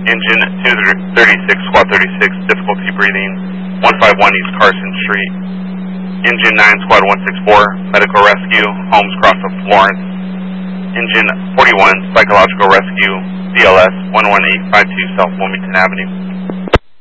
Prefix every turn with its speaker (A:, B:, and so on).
A: Engine 236, Squad 36, difficulty breathing, 151 East Carson Street. Engine 9, Squad 164, medical rescue, Holmes Cross of Florence. Engine 41, psychological rescue, BLS 11852 South Wilmington Avenue.